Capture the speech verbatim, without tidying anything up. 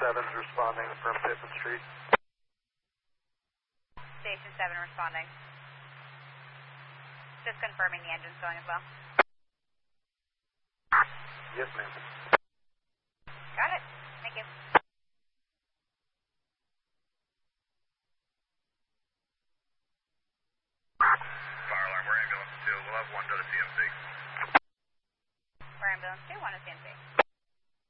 seven's responding from Pittman Street. Station seven responding. Just confirming the engine's going as well. Yes, ma'am. Got it. Thank you. Fire alarm, we're ambulance two. We'll have one to the C M C. We're ambulance two, one to C M C.